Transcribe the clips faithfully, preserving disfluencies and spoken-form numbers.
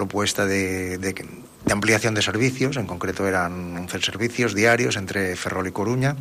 propuesta de, de, de ampliación de servicios, en concreto eran once servicios diarios entre Ferrol y Coruña,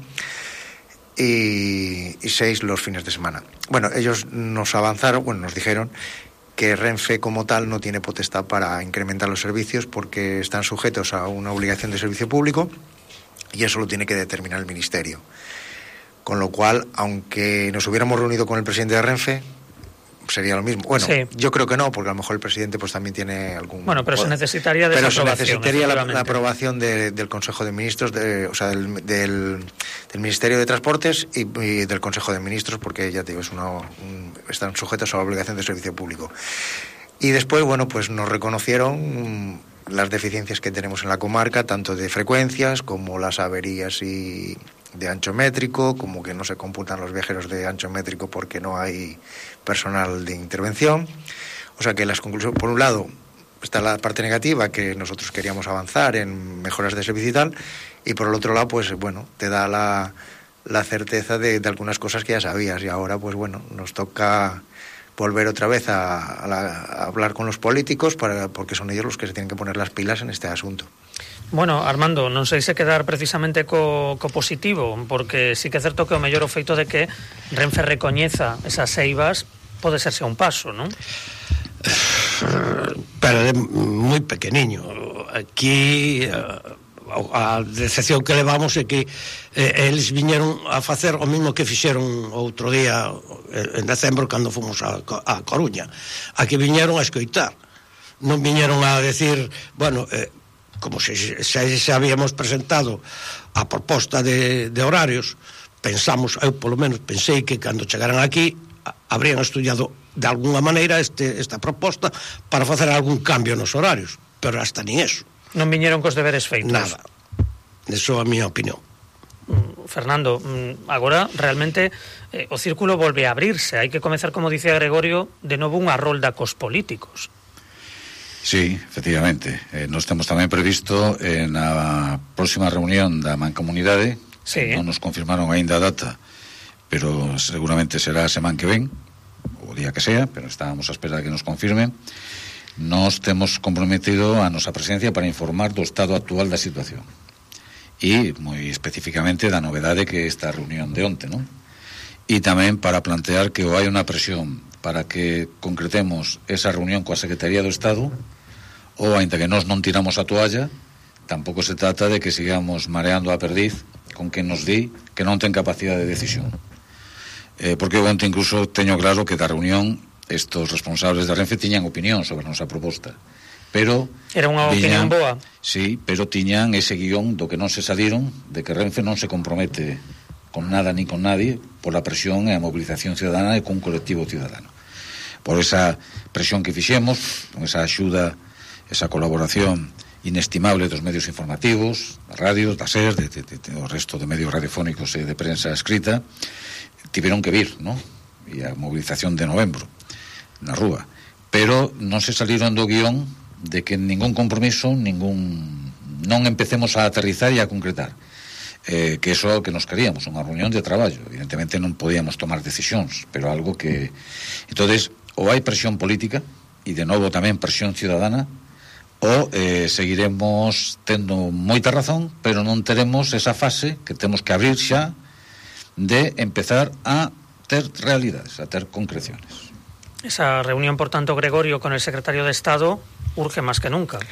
y, y seis los fines de semana. Bueno, ellos nos avanzaron, bueno, nos dijeron que Renfe como tal no tiene potestad para incrementar los servicios porque están sujetos a una obligación de servicio público y eso lo tiene que determinar el Ministerio. Con lo cual, aunque nos hubiéramos reunido con el presidente de Renfe, sería lo mismo. Bueno, sí. Yo creo que no, porque a lo mejor el presidente pues también tiene algún... Bueno, pero poder. se necesitaría de pero esa aprobación. Pero se necesitaría la, la aprobación de, del Consejo de Ministros, de, o sea, del, del, del Ministerio de Transportes y, y del Consejo de Ministros, porque ya te digo, es una, un, están sujetos a la obligación de servicio público. Y después, bueno, pues nos reconocieron las deficiencias que tenemos en la comarca, tanto de frecuencias como las averías y de ancho métrico, como que no se computan los viajeros de ancho métrico porque no hay personal de intervención. O sea que las conclusiones, por un lado está la parte negativa, que nosotros queríamos avanzar en mejoras de servicio y tal, y por el otro lado, pues bueno, te da la, la certeza de, de algunas cosas que ya sabías, y ahora pues bueno, nos toca volver otra vez a, a, la, a hablar con los políticos, para, porque son ellos los que se tienen que poner las pilas en este asunto. Bueno, Armando, non sei se quedar precisamente co, co positivo, porque sí que é certo que o mellor o feito de que Renfe recoñeza esas eivas pode serse un paso, non? Pero é moi pequeniño. Aquí a decepción que levamos é que eh, eles viñeron a facer o mesmo que fixeron outro día en decembro cando fomos a, a Coruña. Aquí viñeron a escoitar, non viñeron a decir, bueno, eh, como se, se, se habíamos presentado a proposta de, de horarios, pensamos, eu polo menos pensei que cando chegaran aquí habrían estudiado de alguna maneira este, esta proposta para facer algún cambio nos horarios, pero hasta nin eso. Non viñeron cos deberes feitos. Nada, eso é a miña opinión. Fernando, agora realmente eh, o círculo volve a abrirse, hai que comezar, como dicía Gregorio, de novo unha rolda cos políticos. Sí, efectivamente. Eh, nos temos tamén previsto eh, na próxima reunión da Mancomunidade, sí. Non nos confirmaron aínda a data, pero seguramente será a semana que ven, o día que sea, pero estábamos a espera de que nos confirmen. Nos temos comprometido a nosa presencia para informar do estado actual da situación. E, moi especificamente, da novedade que esta reunión de onte, non? E tamén para plantear que ou hai unha presión para que concretemos esa reunión coa Secretaría do Estado, ou, ainda que nós non tiramos a toalla, tampouco se trata de que sigamos mareando a perdiz con quen nos di que non ten capacidade de decisión. Eh, porque onte incluso teño claro que da reunión estos responsables da Renfe tiñan opinión sobre a nosa proposta, pero era unha opinión viñan, boa. Sí, pero tiñan ese guión do que non se saliron, de que Renfe non se compromete con nada ni con nadie por a presión e a movilización ciudadana e con un colectivo ciudadano. Por esa presión que fixemos, con esa axuda, esa colaboración inestimable dos medios informativos, das radios, da SER, de, de, de, de, o resto de medios radiofónicos e de prensa escrita, tiveron que vir, ¿no? E a movilización de novembro na rúa, pero non se saliron do guión de que ningún compromiso, ningún non empecemos a aterrizar e a concretar. Eh, que eso é o que nos queríamos, unha reunión de traballo. Evidentemente non podíamos tomar decisións, pero algo que... Entonces, ou hai presión política e de novo tamén presión ciudadana, ou eh, seguiremos tendo moita razón, pero non teremos esa fase que temos que abrir xa de empezar a ter realidades, a ter concreciones. Esa reunión, por tanto, Gregorio, con el secretario de Estado urge más que nunca.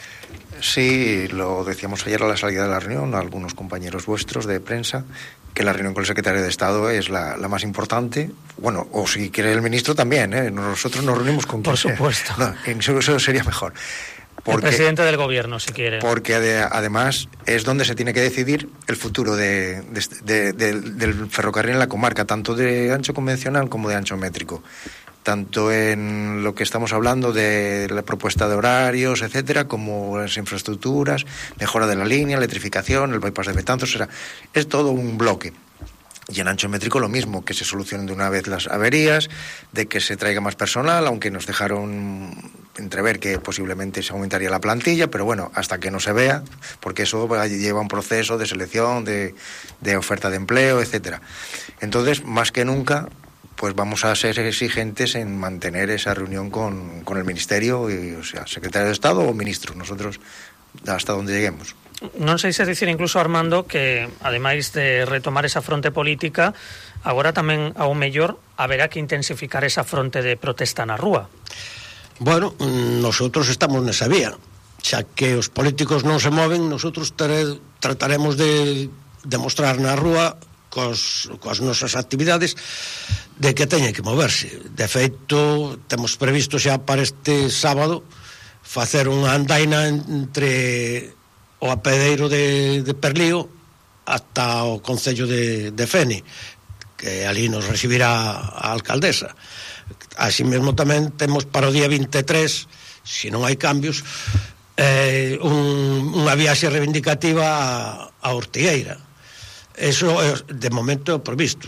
Sí, lo decíamos ayer a la salida de la reunión, a algunos compañeros vuestros de prensa, que la reunión con el secretario de Estado es la, la más importante. Bueno, o si quiere el ministro también, ¿eh? Nosotros nos reunimos con... Por supuesto. No, eso, eso sería mejor. Porque, el presidente del gobierno, si quiere. Porque ade, además es donde se tiene que decidir el futuro de, de, de, de, del ferrocarril en la comarca, tanto de ancho convencional como de ancho métrico. Tanto en lo que estamos hablando de la propuesta de horarios, etcétera, como las infraestructuras, mejora de la línea, electrificación, el bypass de Betanzos, o sea, es todo un bloque. Y en ancho métrico lo mismo, que se solucionen de una vez las averías, de que se traiga más personal, aunque nos dejaron entrever que posiblemente se aumentaría la plantilla, pero bueno, hasta que no se vea, porque eso lleva un proceso de selección, de, de oferta de empleo, etcétera. Entonces, más que nunca, pues vamos a ser exigentes en mantener esa reunión con, con el Ministerio, y, o sea, Secretario de Estado o Ministro, nosotros hasta donde lleguemos. Non sei se dicir incluso, Armando, que ademais de retomar esa fronte política, agora tamén ao mellor haberá que intensificar esa fronte de protesta na rúa. Bueno, nosotros estamos nesa vía, xa que os políticos non se moven, nosotros tere, trataremos de demostrar na rúa cos, coas nosas actividades de que teñen que moverse. De feito, temos previsto xa para este sábado facer unha andaina entre o apedeiro de, de Perlío ata o concello de, de Fene, que ali nos recibirá a alcaldesa. Así mesmo tamén temos para o día vinte e tres, se non hai cambios, eh, un, unha viaxe reivindicativa a, a Ortigueira. Eso é, de momento, previsto.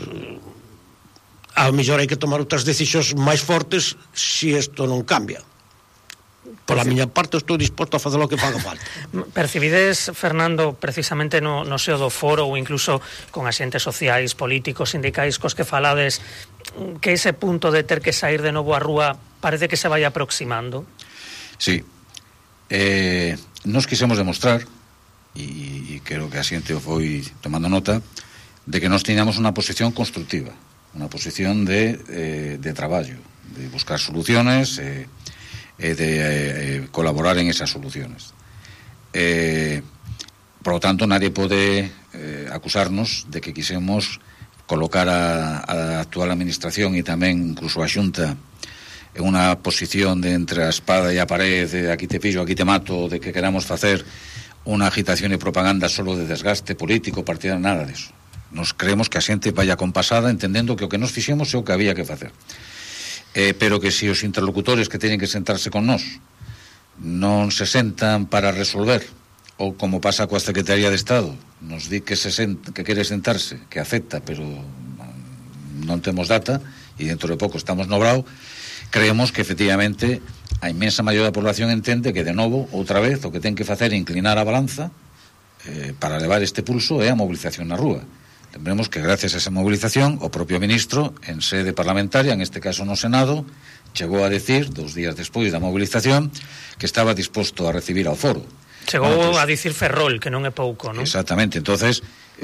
Ao mellor hai que tomar outras decisións máis fortes se isto non cambia. Por a miña parte estou disposto a facer o que faga falta. Percibides, Fernando, precisamente no, no seo do foro ou incluso con axentes sociais, políticos, sindicais cos que falades, que ese punto de ter que sair de novo á rúa parece que se vai aproximando? Sí. Eh, nos quisemos demostrar, e, e creo que a xente o foi tomando nota, de que nos tiñamos unha posición constructiva, unha posición de, eh, de traballo, de buscar soluciones, eh, e de eh, colaborar en esas soluciones. Eh, por lo tanto, nadie pode eh, acusarnos de que quisemos colocar a, a actual administración e tamén incluso a Xunta en unha posición de entre a espada e a pared, de aquí te pillo, aquí te mato, de que queramos facer unha agitación e propaganda solo de desgaste político, partidario, nada disso. Nos creemos que a xente vaya compasada entendendo que o que nos fixemos é o que había que facer. Eh, pero que se os interlocutores que teñen que sentarse con nós non se sentan para resolver, ou como pasa coa Secretaría de Estado, nos di que se sent, que quere sentarse, que acepta, pero non temos data e dentro de pouco estamos no brao, creemos que efectivamente a inmensa maioría da población entende que de novo, outra vez, o que ten que facer é inclinar a balanza eh, para levar este pulso é a movilización na rúa. Lembremos que gracias a esa movilización o propio ministro en sede parlamentaria, en este caso no Senado, chegou a decir, dos días despois da movilización, que estaba disposto a recibir ao foro. Chegou bueno, pues, a dicir Ferrol, que non é pouco, non? Exactamente, entonces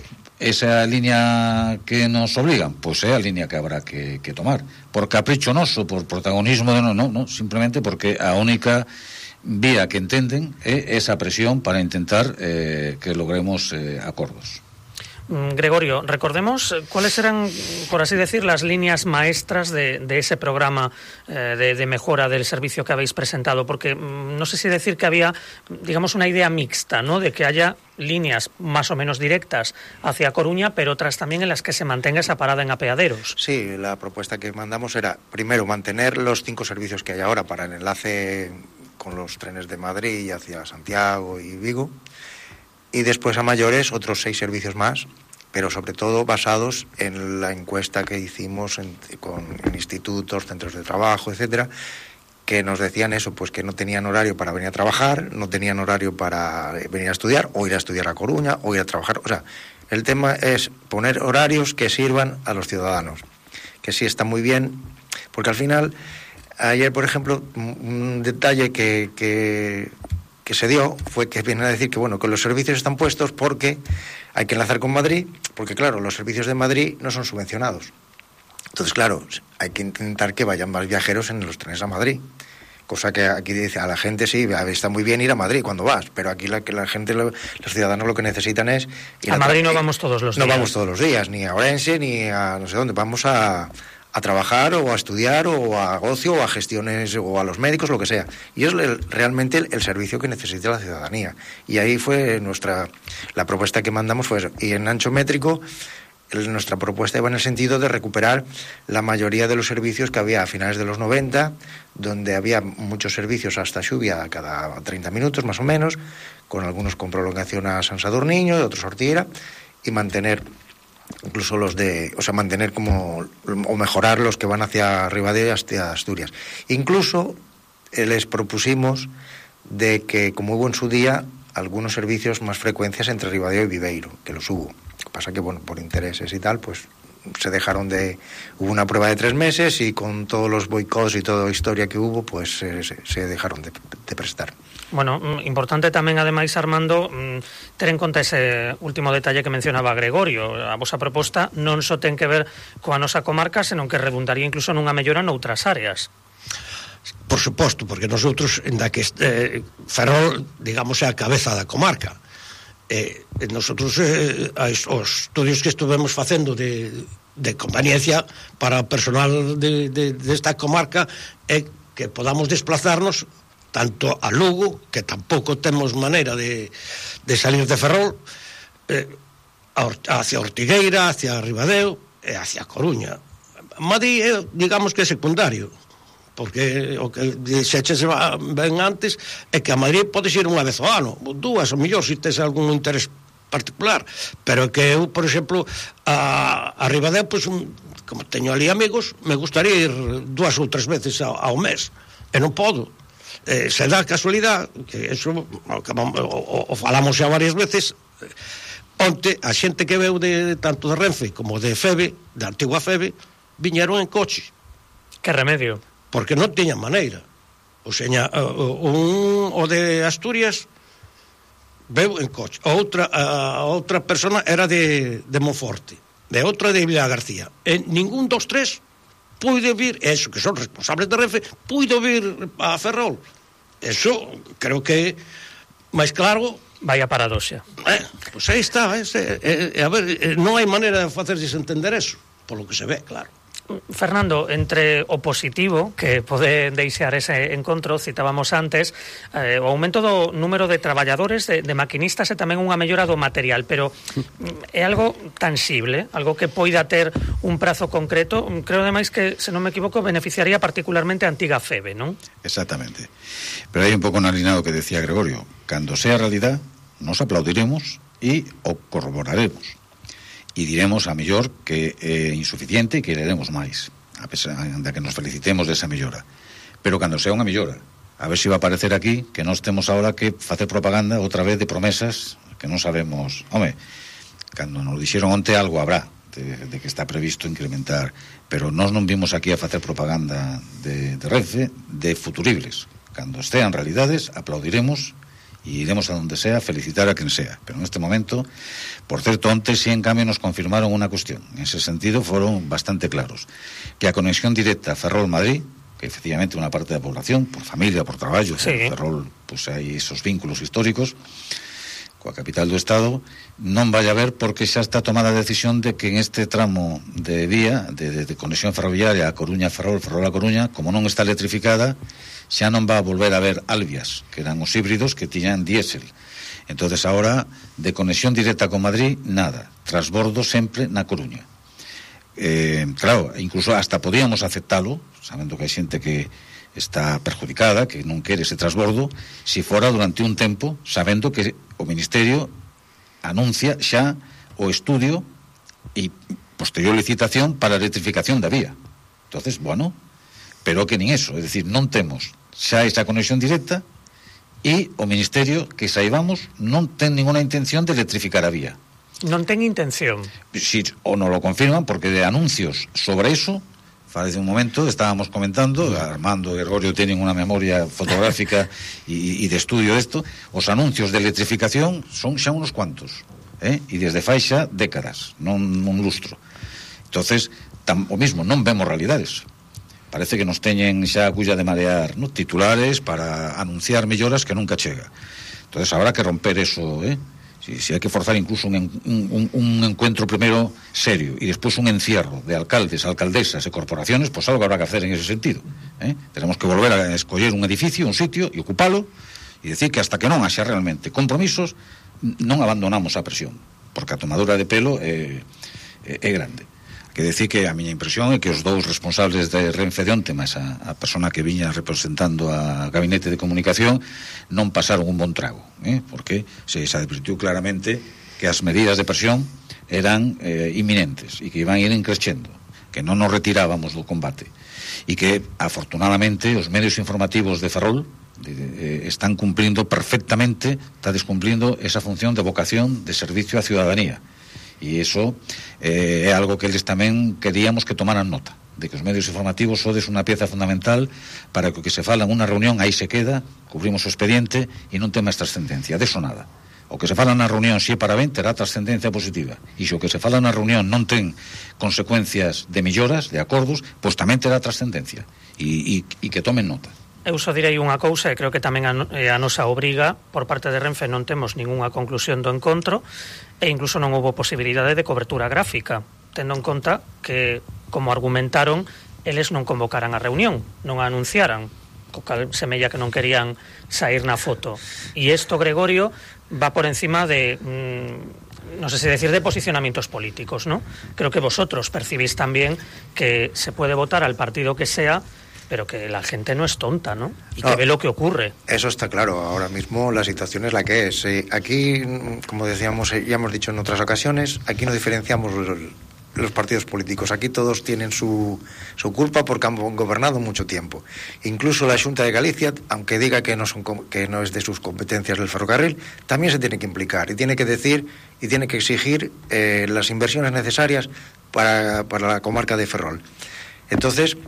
esa línea que nos obligan, pois pues é a línea que habrá que, que tomar, por capricho noso, por protagonismo de no, no, no, simplemente porque a única vía que entenden é esa presión para intentar eh, que logremos eh, acordos. Gregorio, recordemos cuáles eran, por así decir, las líneas maestras de, de ese programa eh, de, de mejora del servicio que habéis presentado, porque mm, no sé si decir que había, digamos, una idea mixta, ¿no?, de que haya líneas más o menos directas hacia Coruña, pero otras también en las que se mantenga esa parada en apeaderos. Sí, la propuesta que mandamos era, primero, mantener los cinco servicios que hay ahora para el enlace con los trenes de Madrid hacia Santiago y Vigo, y después a mayores otros seis servicios más, pero sobre todo basados en la encuesta que hicimos en, con en institutos, centros de trabajo, etcétera, que nos decían eso, pues que no tenían horario para venir a trabajar, no tenían horario para venir a estudiar, o ir a estudiar a Coruña, o ir a trabajar. O sea, el tema es poner horarios que sirvan a los ciudadanos, que sí está muy bien, porque al final, ayer, por ejemplo, un detalle que... que que se dio fue que vienen a decir que bueno que los servicios están puestos porque hay que enlazar con Madrid, porque claro, los servicios de Madrid no son subvencionados. Entonces, claro, hay que intentar que vayan más viajeros en los trenes a Madrid. Cosa que aquí dice a la gente, sí, está muy bien ir a Madrid cuando vas, pero aquí la, que la gente, los ciudadanos lo que necesitan es... Ir a, a Madrid no vamos todos los días. No vamos todos los días, ni a Orense, ni a no sé dónde, vamos a... a trabajar o a estudiar o a ocio o a gestiones o a los médicos, lo que sea. Y es el, realmente el, el servicio que necesita la ciudadanía. Y ahí fue nuestra, la propuesta que mandamos fue eso. Y en ancho métrico, el, nuestra propuesta iba en el sentido de recuperar la mayoría de los servicios que había a finales de los noventa, donde había muchos servicios hasta Xubia cada treinta minutos más o menos, con algunos con prolongación a San Sadurniño, otros a Ortigueira, y mantener... incluso los de, o sea, mantener como o mejorar los que van hacia Ribadeo y hacia Asturias. Incluso eh, les propusimos de que, como hubo en su día, algunos servicios más frecuencias entre Ribadeo y Viveiro, que los hubo. Lo que pasa que, bueno, por intereses y tal, pues se dejaron de... Hubo una prueba de tres meses y con todos los boicots y toda la historia que hubo, pues eh, se, se dejaron de, de prestar. Bueno, importante tamén, ademais, Armando, ter en conta ese último detalle que mencionaba Gregorio. A vosa proposta non só ten que ver coa nosa comarca, senón que redundaría incluso nunha mellora noutras áreas. Por suposto, porque nosotros, en da que eh, Ferrol, digamos, é a cabeza da comarca. Eh, nosotros, eh, os estudios que estuvemos facendo de, de conveniencia para o personal de, de, desta comarca é que podamos desplazarnos tanto a Lugo, que tampouco temos maneira de, de salir de Ferrol, eh, hacia Ortigueira, hacia Ribadeo e hacia Coruña. Madrid, eh, digamos que é secundario, porque o que dixeches ben antes é que a Madrid podes ir unha vez ao ano, dúas, ou mellor, se tes algún interés particular, pero que eu, por exemplo, a, a Ribadeo, pues, como teño ali amigos, me gustaría ir dúas ou tres veces ao, ao mes, e non podo. Eh, se dá casualidade que eso o, o, o falamos xa varias veces. Onte a xente que veu de tanto de Renfe como de Febe, da antigua Febe, viñeron en coche. Que remedio? Porque non tiñan maneira. O seña, un o de Asturias veu en coche. A outra a outra persona era de de Monforte, de outra de Villa García. E ningún dos tres puido vir, eso que son responsables de Renfe, puido vir a Ferrol. Eso creo que máis claro. Vaya paradoxa. Eh, pois aí está, eh, eh, a ver, eh, non hai maneira de facerse entender eso, polo que se ve, claro. Fernando, entre o positivo que pode deixar ese encontro, citábamos antes, eh, o aumento do número de traballadores, de, de maquinistas, e tamén unha mellora do material, pero é algo tangible, algo que poida ter un prazo concreto. Creo, ademais, que, se non me equivoco, beneficiaría particularmente a antiga Febe, non? Exactamente. Pero hai un pouco no alinado que decía Gregorio. Cando sea realidad, nos aplaudiremos e o corroboraremos. E diremos a mellor que é insuficiente e que iremos máis, a pesar de que nos felicitemos desa mellora. Pero cando sea unha mellora, a ver se va a aparecer aquí que nós temos ahora que facer propaganda outra vez de promesas que non sabemos. Home, cando nos dixeron onte algo habrá de, de que está previsto incrementar, pero nós non vimos aquí a facer propaganda de, de Renfe de futuribles. Cando estean realidades, aplaudiremos e iremos a donde sea a felicitar a quen sea. Pero en este momento, por certo, onte si en cambio nos confirmaron unha cuestión. En ese sentido foron bastante claros. Que a conexión directa Ferrol-Madrid, que efectivamente unha parte da población, por familia, por traballo, sí. Por Ferrol, pues hai esos vínculos históricos coa capital do Estado, non vai a haber porque xa está tomada a decisión de que en este tramo de vía de, de, de conexión ferroviaria a Coruña-Ferrol, Ferrol a Coruña, como non está electrificada, xa non va a volver a haber albias, que eran os híbridos que tiñan diésel. Entonces ahora, de conexión directa con Madrid, nada. Transbordo sempre na Coruña. Eh, claro, incluso hasta podíamos aceptalo, sabendo que hai xente que está perjudicada, que non quere ese transbordo, si fora durante un tempo, sabendo que o Ministerio anuncia xa o estudio e posterior licitación para a electrificación da vía. Entonces, bueno, pero que nin eso, é dicir, non temos xa esa conexión directa e o Ministerio, que saibamos, non ten ninguna intención de electrificar a vía. Non ten intención. Si, o non lo confirman, porque de anuncios sobre eso, hace un momento estábamos comentando, Armando e Gregorio tienen unha memoria fotográfica e, e de estudio de esto, os anuncios de electrificación son xa unos cuantos, eh? E desde fai xa décadas, non un lustro. Entonces, tam, o mismo, non vemos realidades. Parece que nos teñen xa a culla de marear, ¿no? Titulares para anunciar melloras que nunca chega. Entonces habrá que romper eso, ¿eh? Si, si hai que forzar incluso un, un, un encuentro primero serio y después un encierro de alcaldes, alcaldesas e corporaciones, pues algo habrá que hacer en ese sentido, ¿eh? Tenemos que volver a escoller un edificio, un sitio e ocupalo e decir que hasta que non haxa realmente compromisos non abandonamos a presión, porque a tomadura de pelo é, é, é grande. Que decir que a miña impresión é que os dous responsables de Renfe de onte, máis a, a persona que viña representando a gabinete de comunicación, non pasaron un bon trago, eh? Porque se, se advirtiu claramente que as medidas de presión eran eh, inminentes e que iban a ir encrescendo, que non nos retirábamos do combate e que afortunadamente os medios informativos de Ferrol de, de, están cumplindo perfectamente, está descumplindo esa función de vocación de servicio á ciudadanía. E iso eh, é algo que eles tamén queríamos que tomaran nota, de que os medios informativos sodes unha pieza fundamental para que o que se fala en unha reunión aí se queda, cubrimos o expediente e non ten máis trascendencia, de eso nada. O que se fala na reunión, si é para ben, terá trascendencia positiva. E se o que se fala na reunión non ten consecuencias de melloras, de acordos, pois tamén terá trascendencia. E, e, e que tomen nota. Eu só direi unha cousa, e creo que tamén é a nosa obriga, por parte de Renfe non temos ningunha conclusión do encontro, e incluso non houve posibilidade de cobertura gráfica, tendo en conta que, como argumentaron, eles non convocaran a reunión, non a anunciaran, co cal semella que non querían sair na foto. E isto, Gregorio, va por encima de, mmm, no sé si decir, de posicionamientos políticos, ¿no? Creo que vosotros percibís también que se puede votar al partido que sea, pero que la gente no es tonta, ¿no? Y no, que ve lo que ocurre. Eso está claro. Ahora mismo la situación es la que es. Eh, aquí, como decíamos, eh, ya hemos dicho en otras ocasiones, aquí no diferenciamos los, los partidos políticos. Aquí todos tienen su, su culpa porque han gobernado mucho tiempo. Incluso la Xunta de Galicia, aunque diga que no, son, que no es de sus competencias del ferrocarril, también se tiene que implicar y tiene que decir y tiene que exigir eh, las inversiones necesarias para, para la comarca de Ferrol. Entonces,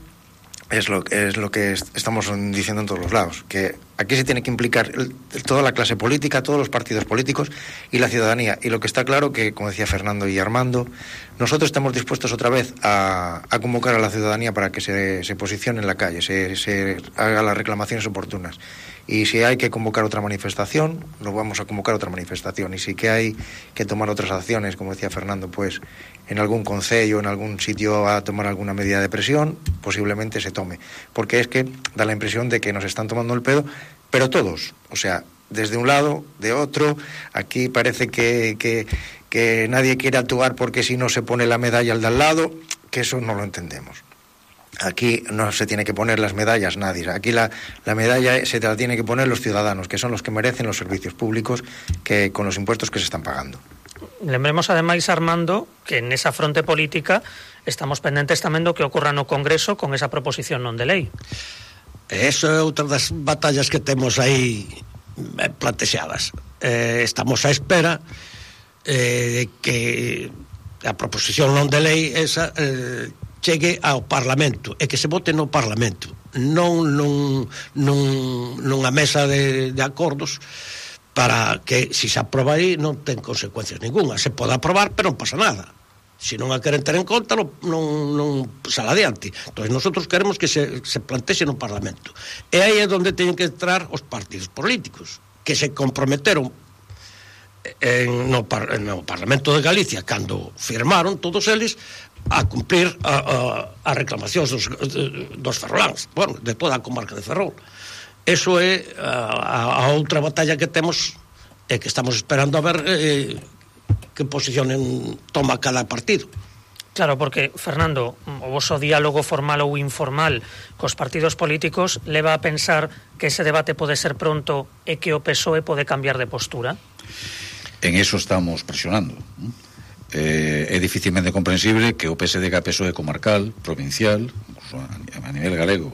es lo, es lo que estamos diciendo en todos los lados, que aquí se tiene que implicar el, toda la clase política, todos los partidos políticos y la ciudadanía. Y lo que está claro que, como decía Fernando y Armando, nosotros estamos dispuestos otra vez a, a convocar a la ciudadanía para que se, se posicione en la calle, se, se haga las reclamaciones oportunas. Y si hay que convocar otra manifestación, lo vamos a convocar otra manifestación. Y si que hay que tomar otras acciones, como decía Fernando, pues en algún concello, en algún sitio a tomar alguna medida de presión, posiblemente se tome. Porque es que da la impresión de que nos están tomando el pedo, pero todos, o sea, desde un lado, de otro. Aquí parece que, que, que nadie quiere actuar porque si no se pone la medalla al de al lado, que eso no lo entendemos. Aquí no se tiene que poner las medallas nadie. Aquí la, la medalla se la tiene que poner los ciudadanos, que son los que merecen los servicios públicos que con los impuestos que se están pagando. Lembremos ademais, Armando, que en esa fronte política estamos pendentes tamén do que ocorra no Congreso con esa proposición non de lei. Eso é outra das batallas que temos aí plantexadas. Eh, estamos á espera eh, de que a proposición non de lei esa eh, chegue ao Parlamento e que se vote no Parlamento, non non non nunha mesa de, de acordos, para que, se se aproba aí, non ten consecuencias ninguna. Se pode aprobar, pero non pasa nada. Se non a queren ter en conta, non, non, non sala adiante. Entón, nosotros queremos que se, se plantexe no Parlamento. E aí é onde teñen que entrar os partidos políticos, que se comprometeron en, no, no Parlamento de Galicia, cando firmaron todos eles a cumplir a, a, a reclamacións dos, dos ferroláns, bueno, de toda a comarca de Ferrol. Eso é a, a outra batalla que temos e que estamos esperando a ver eh, que posición toma cada partido. Claro, porque, Fernando, o voso diálogo formal ou informal cos partidos políticos leva a pensar que ese debate pode ser pronto e que o P S O E pode cambiar de postura? En eso estamos presionando. Eh, é dificilmente comprensible que o P S D e a P S O E comarcal, provincial, incluso a, a nivel galego,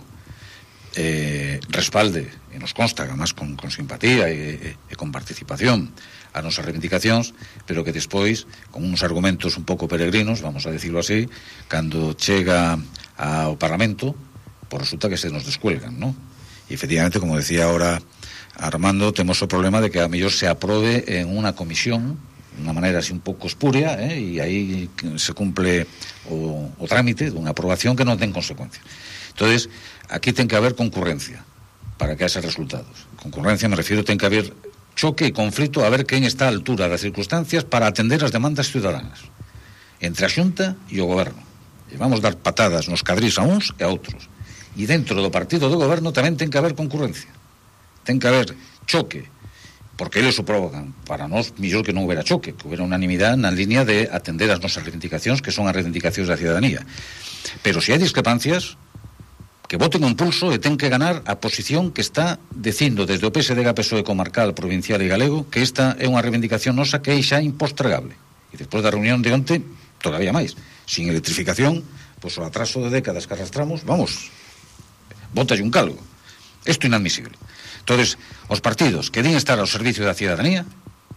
Eh, respalde, e nos consta, además con, con simpatía e, e, e con participación a nosas reivindicacións, pero que despois, con uns argumentos un pouco peregrinos, vamos a decirlo así, cando chega ao Parlamento, pues resulta que se nos descuelgan, ¿no? E efectivamente, como decía ahora Armando, temos o problema de que a mellor se aprobe en unha comisión de unha maneira así un pouco espuria, eh, e aí se cumple o, o trámite dunha aprobación que non ten consecuencias. Entonces, aquí ten que haber concurrencia para que haxe resultados. Concurrencia, me refiero, ten que haber choque e conflito a ver quen está a altura das circunstancias para atender as demandas ciudadanas entre a Xunta e o Goberno. E vamos dar patadas nos cadrís a uns e a outros. E dentro do partido do Goberno tamén ten que haber concurrencia. Ten que haber choque, porque eles o provocan. Para nós, mellor que non houbera choque, que houbera unanimidade na línea de atender as nosas reivindicacións, que son as reivindicacións da ciudadanía. Pero se hai discrepancias, que voten un pulso e ten que ganar a posición que está dicindo desde o P S D e a P S O E comarcal, provincial e galego que esta é unha reivindicación nosa que é xa impostregable. E despois da reunión de onte, todavía máis. Sin electrificación, pois o atraso de décadas que arrastramos, vamos, bótalle un calgo. Isto é inadmisible. Entonces, os partidos que din estar ao servicio da ciudadanía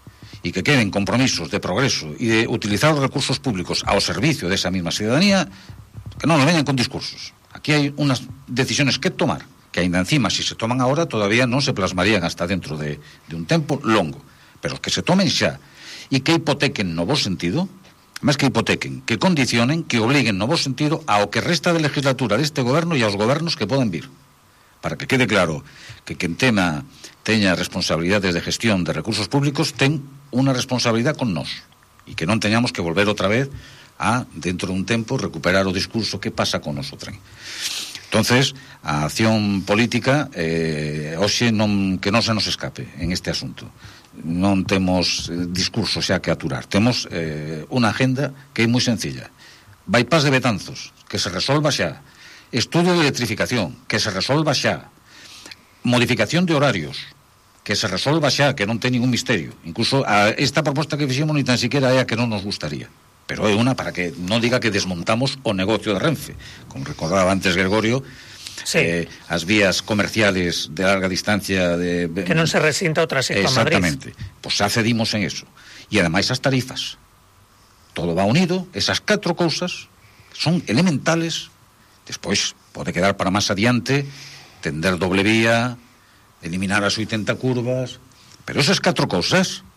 e que queden compromisos de progreso e de utilizar os recursos públicos ao servicio desa mesma ciudadanía, que non nos vengan con discursos. Aquí hai unas decisiones que tomar, que ainda encima, si se toman ahora, todavía non se plasmarían hasta dentro de, de un tempo longo, pero que se tomen xa, e que hipotequen no bo sentido, máis que hipotequen, que condicionen, que obliguen no bo sentido ao que resta de legislatura deste goberno e aos gobernos que poden vir, para que quede claro que quen tema teña responsabilidades de gestión de recursos públicos ten unha responsabilidade con nós, e que non teñamos que volver outra vez a, dentro dun tempo, recuperar o discurso que pasa con o noso tren. Entonces, a acción política eh, hoxe non, que non se nos escape en este asunto. Non temos eh, discurso xa que aturar, temos eh, unha agenda que é moi sencilla. Bypass de Betanzos, que se resolva xa. Estudio de electrificación, que se resolva xa. Modificación de horarios, que se resolva xa, que non ten ningún misterio. Incluso a esta proposta que fixemos ni tan siquiera é a que non nos gustaría, pero é unha para que non diga que desmontamos o negocio de Renfe. Como recordaba antes Gregorio, sí. eh, as vías comerciales de larga distancia de, que non se resinta o trayecto a Madrid. Exactamente, pois pues xa cedimos en eso. E ademais as tarifas, todo va unido. Esas catro cousas son elementales. Despois pode quedar para máis adiante tender doble vía, eliminar as oitenta curvas, pero esas catro cousas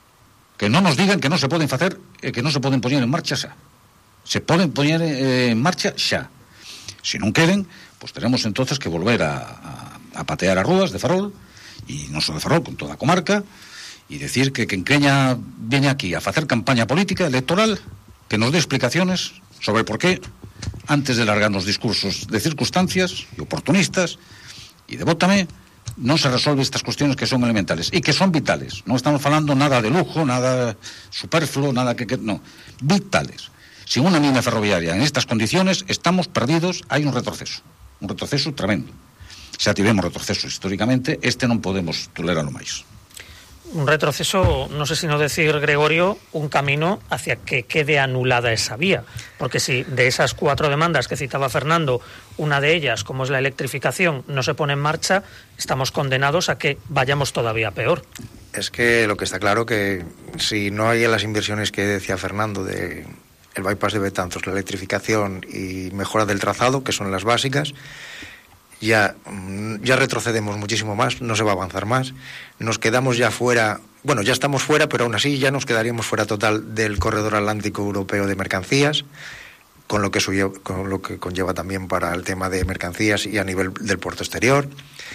que non nos digan que non se poden facer e que non se poden poñer en marcha xa. Se poden poñer eh, en marcha xa. Se non queren, pois teremos entonces que volver a, a, a patear as rúas de Ferrol, e non só de Ferrol, con toda a comarca, e decir que quen creña veña aquí a facer campaña política electoral, que nos dé explicaciones sobre por qué, antes de largarnos discursos de circunstancias e oportunistas e de bótame, non se resolve estas cuestiones que son elementales e que son vitales. Non estamos falando nada de lujo, nada superfluo, nada que... que no, vitales. Sin unha línea ferroviaria en estas condiciones estamos perdidos, hai un retroceso. Un retroceso tremendo. Xa tivemos retrocesos históricamente, este non podemos tolerarlo máis. Un retroceso, no sé si no decir, Gregorio, un camino hacia que quede anulada esa vía. Porque si de esas cuatro demandas que citaba Fernando, una de ellas, como es la electrificación, no se pone en marcha, estamos condenados a que vayamos todavía peor. Es que lo que está claro que si no hay las inversiones que decía Fernando de el bypass de Betanzos, la electrificación y mejora del trazado, que son las básicas, ya, ya retrocedemos muchísimo más, no se va a avanzar más, nos quedamos ya fuera, bueno, ya estamos fuera, pero aún así ya nos quedaríamos fuera total del corredor atlántico europeo de mercancías, con lo que, suyo, con lo que conlleva también para el tema de mercancías y a nivel del puerto exterior.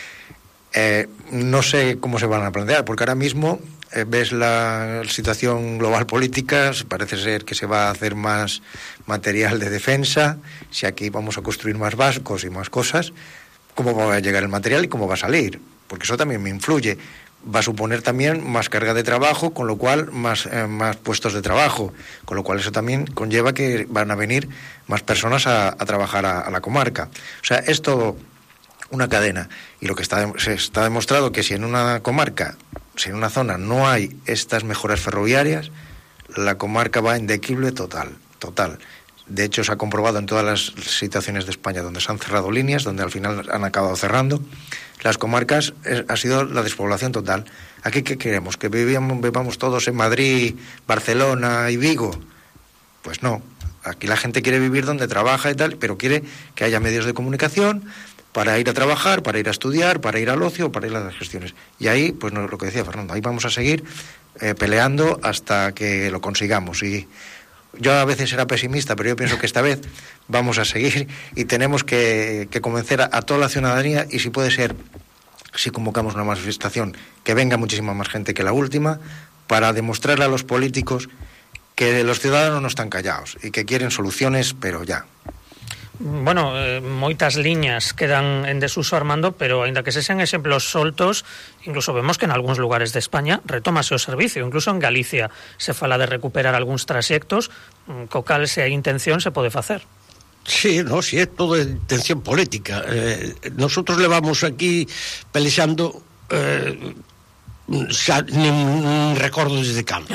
Eh, no sé cómo se van a plantear, porque ahora mismo eh, ves la situación global política, parece ser que se va a hacer más material de defensa, si aquí vamos a construir más barcos y más cosas, cómo va a llegar el material y cómo va a salir, porque eso también me influye. Va a suponer también más carga de trabajo, con lo cual más, eh, más puestos de trabajo, con lo cual eso también conlleva que van a venir más personas a, a trabajar a, a la comarca. O sea, es todo una cadena, y lo que está, se está demostrado que si en una comarca, si en una zona no hay estas mejoras ferroviarias, la comarca va en declive total, total. De hecho, se ha comprobado en todas las situaciones de España donde se han cerrado líneas, donde al final han acabado cerrando, las comarcas es, ha sido la despoblación total. ¿Aquí qué queremos? ¿Que vivamos, vivamos todos en Madrid, Barcelona y Vigo? Pues no. Aquí la gente quiere vivir donde trabaja y tal, pero quiere que haya medios de comunicación para ir a trabajar, para ir a estudiar, para ir al ocio, para ir a las gestiones. Y ahí, pues no, lo que decía Fernando, ahí vamos a seguir eh, peleando hasta que lo consigamos. Y yo a veces era pesimista, pero yo pienso que esta vez vamos a seguir y tenemos que, que convencer a, a toda la ciudadanía, y si puede ser, si convocamos una manifestación, que venga muchísima más gente que la última, para demostrarle a los políticos que los ciudadanos no están callados y que quieren soluciones, pero ya. Bueno, eh, moitas liñas quedan en desuso, Armando, pero aínda que se sean exemplos soltos, incluso vemos que en algúns lugares de España retómase o servicio, incluso en Galicia se fala de recuperar algúns traxectos, co cal se hai intención se pode facer. Sí, no, si sí, é todo intención política. Eh, nosotros levamos aquí pelexando eh, xa, nin recordo desde cando.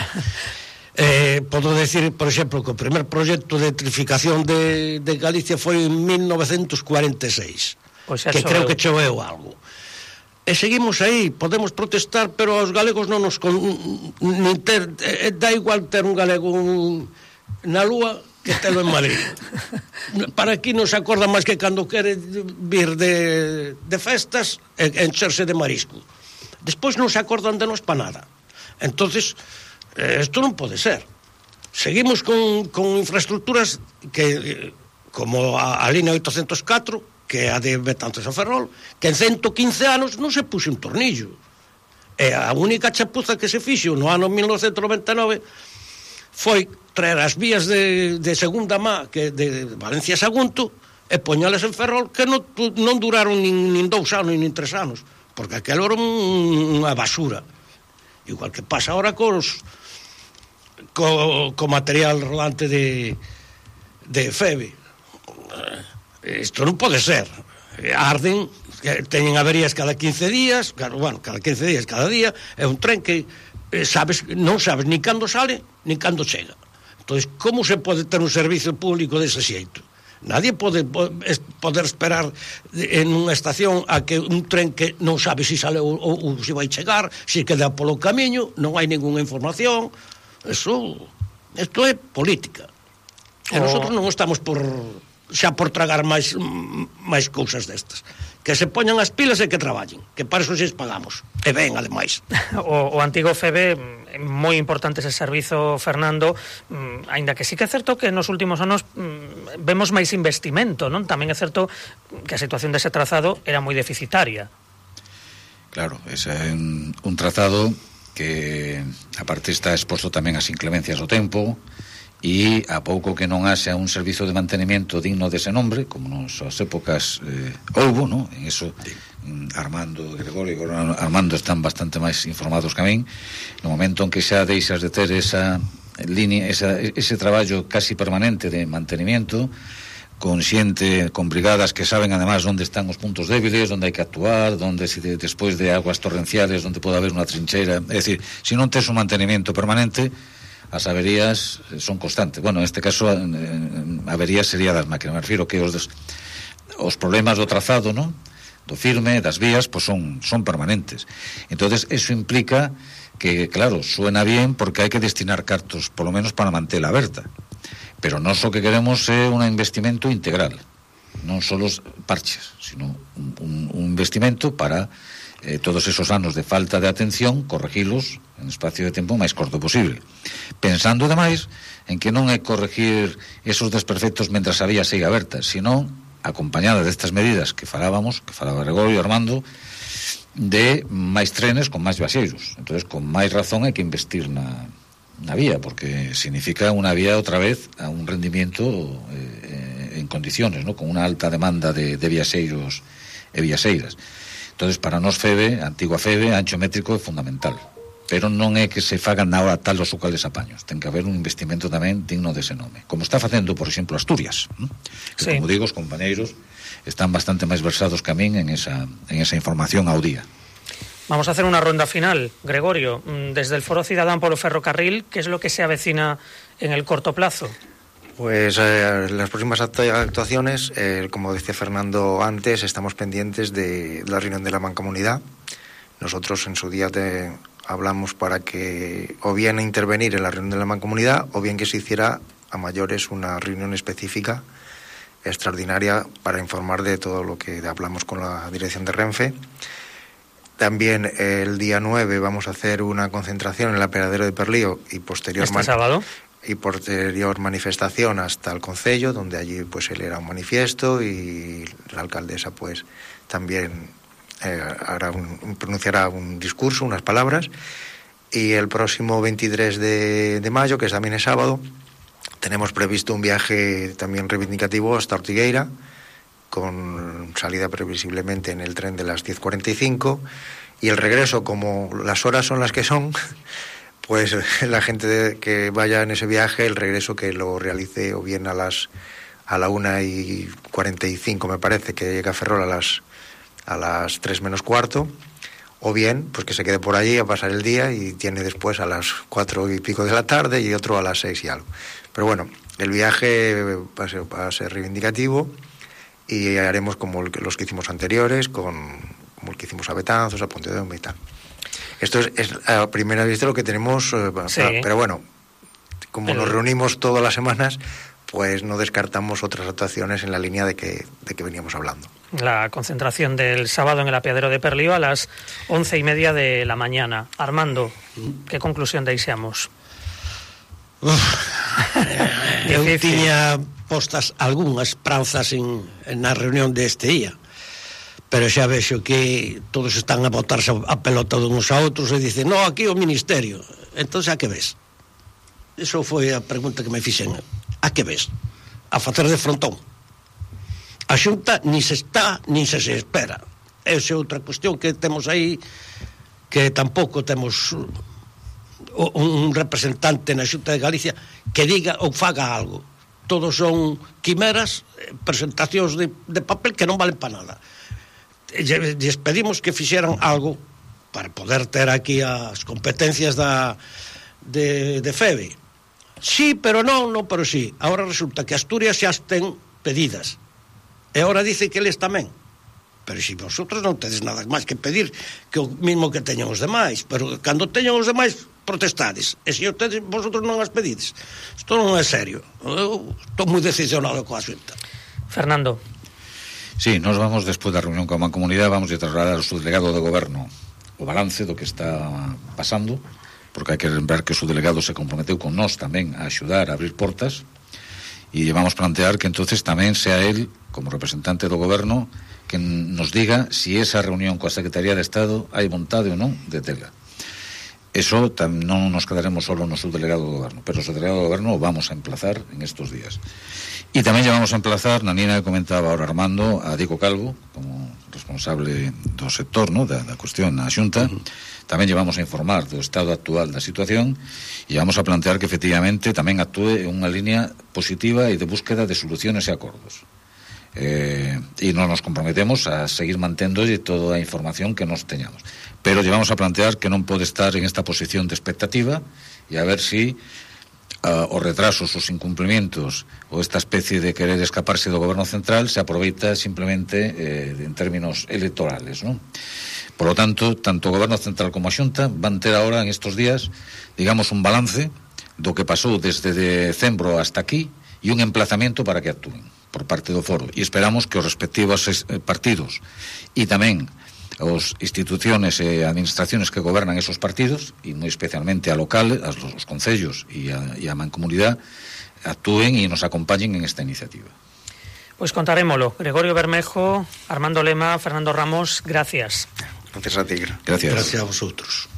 Eh, podo decir, por exemplo, que o primer proxecto de electrificación de, de Galicia foi en mil novecentos cuarenta e seis, pois que creo eu. que choveu algo. e seguimos aí, podemos protestar, pero aos galegos non nos con, nin ter, eh, dá igual ter un galego na lúa que telo en Madrid. Para aquí non se acorda máis que cando quere vir de, de festas e encherse de marisco. Despois non se acordan de nos pa nada. Entonces, eh, isto non pode ser. Seguimos con, con infraestructuras que, como a, a línea oitocentos e catro, que é a de Betanzos a Ferrol, que en ciento quince anos non se puxe un tornillo. E a única chapuza que se fixo no ano mil novecentos e noventa e nove foi traer as vías de, de segunda má que de Valencia a Sagunto e poñalas en Ferrol, que non, non duraron nin, nin dous anos nin tres anos, porque aquelo era un, unha basura, igual que pasa ahora cos co, co material rodante de de Febe. Isto non pode ser. Arden, que teñen averías cada quince días, claro, bueno, cada quince días, cada día, é un tren que eh, sabes, non sabes ni cando sale ni cando chega. Entón, como se pode ter un servicio público dese xeito? Nadie pode poder esperar en unha estación a que un tren que non sabe se si sale ou, ou, ou se vai chegar, se queda polo camiño, non hai ninguna información. Eso, isto é política. E nosotros non estamos por xa por tragar máis máis cousas destas. Que se poñan as pilas e que traballen, que para eso xes pagamos. E ben, ademais. O, o antigo Febe, moi importante ese servizo, Fernando, mm, aínda que sí que é certo que nos últimos anos mm, vemos máis investimento, non? Tamén é certo que a situación dese trazado era moi deficitaria. Claro, ese é un, un trazado que aparte está exposto tamén ás inclemencias do tempo, e a pouco que non haxa un servizo de mantenimiento digno dese nombre, como nas épocas eh, houbo, ¿no? En eso Armando e Gregorio Armando están bastante máis informados que a min. No momento en que xa deixas de ter esa línea, esa, ese traballo casi permanente de mantenimiento, con xente, con brigadas que saben además onde están os puntos débiles, onde hai que actuar, onde se de, despois de aguas torrenciales onde pode haber unha trincheira, é dicir, se non tes un mantenimiento permanente, as averías son constantes. Bueno, en este caso, eh, averías sería das máquinas. Me refiro que os, des, os problemas do trazado, ¿no? Do firme, das vías, pues son, son permanentes. Entonces, eso implica que, claro, suena bien porque hai que destinar cartos, por lo menos para mantela aberta. Pero non só que queremos é un investimento integral. Non só os parches, sino un, un, un investimento para eh, todos esos anos de falta de atención, corregilos en espacio de tempo máis corto posible. Pensando, ademais, en que non é corregir esos desperfectos mentras a vía siga aberta, sino acompañada destas medidas que falábamos, que falaba Gregorio, Armando, de máis trenes con máis viaxeiros. Entonces, con máis razón hai que investir na, na vía, porque significa unha vía outra vez a un rendimiento eh, en condiciones, ¿no? Con unha alta demanda de, de viaxeiros e viaxeiras. Entonces, para nós Febe, a antigua Febe, ancho métrico é fundamental. Pero non é que se fagan na hora tal os sucales apaños. Ten que haber un investimento tamén digno dese nome. Como está facendo, por exemplo, Asturias. ¿no? Que, sí. Como digo, os compañeiros están bastante máis versados que a min en esa, en esa información ao día. Vamos a hacer una ronda final. Gregorio, desde el Foro Ciudadán por el Ferrocarril, ¿qué es lo que se avecina en el corto plazo? Pues eh, las próximas actuaciones, eh, como decía Fernando antes, estamos pendientes de la reunión de la Mancomunidad. Nosotros en su día te hablamos para que o bien intervenir en la reunión de la Mancomunidad o bien que se hiciera a mayores una reunión específica extraordinaria para informar de todo lo que hablamos con la dirección de Renfe. También eh, el día nueve vamos a hacer una concentración en el aperadero de Perlío y posterior ¿Este sábado? y posterior manifestación hasta el concello, donde allí pues él era un manifiesto y la alcaldesa pues también eh, hará un, pronunciará un discurso, unas palabras. Y el próximo veintitrés de, de mayo, que también es sábado, tenemos previsto un viaje también reivindicativo hasta Ortigueira, con salida previsiblemente en el tren de las diez cuarenta y cinco, y el regreso, como las horas son las que son, pues la gente de, que vaya en ese viaje, el regreso que lo realice o bien a las a la una y cuarenta y cinco, me parece, que llega a Ferrol a las a las tres menos cuarto, o bien pues que se quede por allí a pasar el día y tiene después a las cuatro y pico de la tarde y otro a las seis y algo. Pero bueno, el viaje va a ser, va a ser reivindicativo y haremos como los que hicimos anteriores, con como el que hicimos a Betanzos, a Pontedeume y tal. Esto es, es a primera vista lo que tenemos, eh, sí. para, pero bueno, como pero... nos reunimos todas las semanas, pues no descartamos otras actuaciones en la línea de que, de que veníamos hablando. La concentración del sábado en el apeadero de Perlío a las once y media de la mañana. Armando, ¿qué conclusión deixamos? Eu tiña postas algunhas pranzas en, en na reunión deste día, pero xa vexo que todos están a botarse a pelota de uns a outros e dicen, no, aquí o Ministerio. Entón, a que ves? Iso foi a pregunta que me fixen. A que ves? A facer de frontón. A Xunta ni se está, ni se se espera. Esa é outra cuestión que temos aí, que tampouco temos un representante na Xunta de Galicia que diga ou faga algo. Todos son quimeras, presentacións de, de papel que non valen para nada. Lles pedimos que fixeran algo para poder ter aquí as competencias da, de, de F E B E. Sí, pero non, non, pero sí. Ahora resulta que Asturias xa ten pedidas. E ahora dice que eles tamén. Pero se vosotros non tedes nada máis que pedir que o mismo que teñan os demais. Pero cando teñan os demais, protestades. E se tedes, vosotros non as pedides. Isto non é serio. Eu estou moi decepcionado coa Xunta. Fernando. Sí, nos vamos, despois da reunión coa Mancomunidade, vamos a trasladar ao subdelegado do Goberno o balance do que está pasando, porque hai que lembrar que o subdelegado se comprometeu con nós tamén a axudar a abrir portas, e vamos plantear que entonces tamén sea él, como representante do Goberno, que nos diga si esa reunión coa Secretaría de Estado hai vontade ou non de tela. Eso tam, non nos quedaremos solo no subdelegado do Goberno, pero o subdelegado do Goberno o vamos a emplazar en estos días. E tamén lle vamos a emplazar, na línea que comentaba ahora Armando, a Diego Calvo, como responsable do sector, ¿no?, da, da cuestión na Xunta. Uh-huh. Tamén lle vamos a informar do estado actual da situación e vamos a plantear que efectivamente tamén actúe en unha línea positiva e de búsqueda de soluciones e acordos. Eh, e non nos comprometemos a seguir manténdolle toda a información que nos teñamos, pero lle vamos a plantear que non pode estar en esta posición de expectativa e a ver si uh, os retrasos, os incumplimientos ou esta especie de querer escaparse do goberno central se aproveita simplemente eh, en términos electorales, ¿no? Por lo tanto, tanto o goberno central como a Xunta van ter ahora en estos días, digamos, un balance do que pasou desde decembro hasta aquí e un emplazamiento para que actúen por parte do foro, e esperamos que os respectivos partidos e tamén as instituciones e administraciones que gobernan esos partidos, e moi especialmente a local, as, os concellos e a, e a mancomunidade, actúen e nos acompañen en esta iniciativa. Pues contarémoslo. Gregorio Bermejo, Armando Lema, Fernando Ramos, gracias. Gracias a ti. Gracias. Gracias a vosotros.